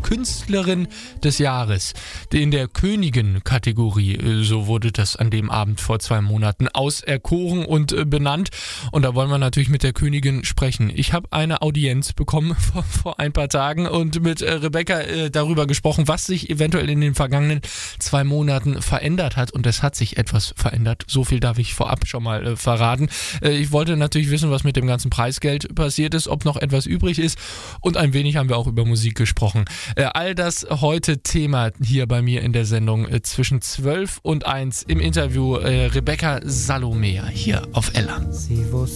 Künstlerin des Jahres in der Königin-Kategorie. So wurde das an dem Abend vor 2 Monaten auserkoren und benannt. Und da wollen wir natürlich mit der Königin sprechen. Ich habe eine Audienz bekommen vor ein paar Tagen und mit Rebecca darüber gesprochen, was sich eventuell in den vergangenen 2 Monaten verändert hat. Und es hat sich etwas verändert. So viel darf ich vorab schon mal verraten. Ich wollte natürlich wissen, was mit dem ganzen Preisgeld passiert ist, ob noch etwas übrig ist. Und ein wenig haben wir auch über Musik gesprochen. All das heute Thema hier bei mir in der Sendung zwischen 12 und 1 im Interview Rebecca Salomea hier auf Ella.